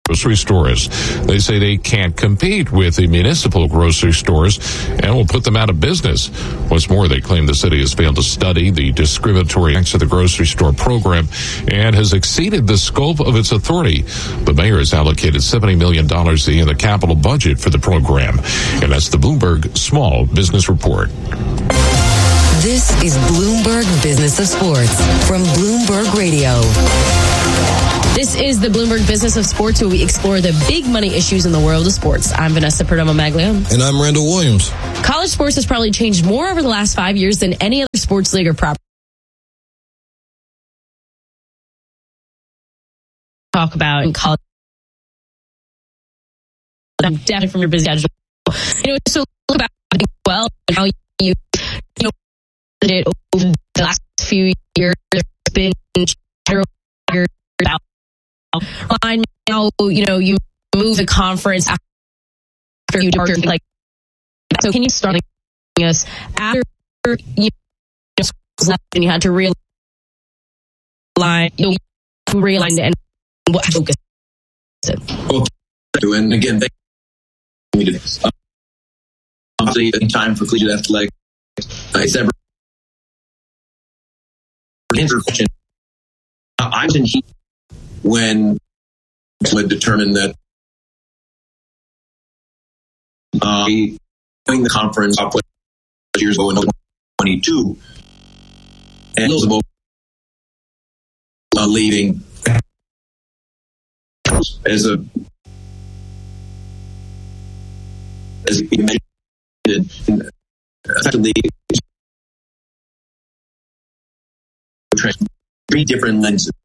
grocery stores. They say they can't compete with the municipal grocery stores and will put them out of business. What's more, they claim the city has failed to study the discriminatory acts of the grocery store program and has exceeded the scope of its authority. The mayor has allocated $70 million in the capital budget for the program. And that's the Bloomberg Small Business Report. This is Bloomberg Business of Sports from Bloomberg Radio. This is the Bloomberg Business of Sports, where we explore the big money issues in the world of sports. I'm Vanessa Perdomo-Maglio. And I'm Randall Williams. College sports has probably changed more over the last 5 years than any other sports league or property. Talk about in college. Definitely from your busy schedule. So look about well and how you did it over the last few years. There's been about line now, you move the conference after you departure, like, so can you start us after you left and you had to realign, and what focus it? Well, and again, thank you. Obviously, in time for collegiate athletics, it's ever question. I was in heat when would determine that doing the conference years ago in 2022 and Elizabeth leaving as you mentioned, effectively three different lenses.